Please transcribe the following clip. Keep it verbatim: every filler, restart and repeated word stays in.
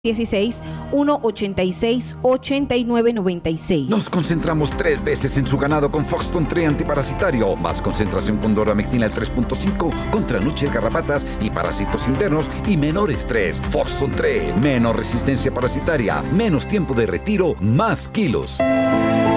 dieciséis, uno ochenta y seis, ochenta y nueve noventa y seis. Nos concentramos tres veces en su ganado con Foxton tres antiparasitario. Más concentración con Doramectina tres punto cinco contra nuches, garrapatas y parásitos internos y menor estrés. Foxton tres, menos resistencia parasitaria, menos tiempo de retiro, más kilos.